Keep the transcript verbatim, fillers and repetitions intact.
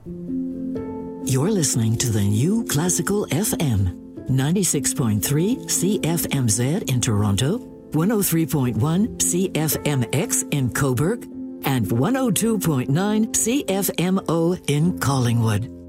You're listening to the New Classical F M. ninety-six point three C F M Z in Toronto, one oh three point one C F M X in Cobourg, and one oh two point nine C F M O in Collingwood.